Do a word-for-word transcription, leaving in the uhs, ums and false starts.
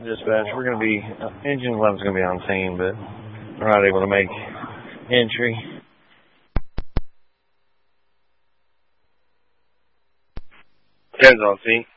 Dispatch, we're going to be, uh, Engine eleven's going to be on scene, but we're not able to make entry. Ken's on scene.